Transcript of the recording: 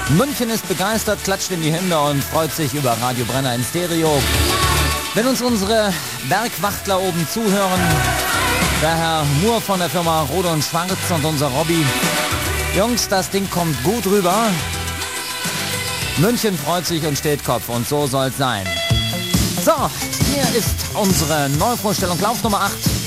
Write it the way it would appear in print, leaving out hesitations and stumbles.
München ist begeistert, klatscht in die Hände und freut sich über Radio Brenner in Stereo. Wenn uns unsere Bergwachtler oben zuhören, der Herr Moore von der Firma Rode und Schwarz und unser Robby. Jungs, das Ding kommt gut rüber. München freut sich und steht Kopf und so soll's sein. So, hier ist unsere Neuvorstellung, Lauf Nummer 8.